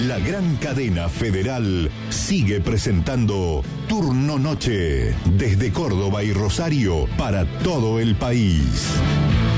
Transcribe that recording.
La gran cadena Federal sigue presentando Turno Noche desde Córdoba y Rosario para todo el país.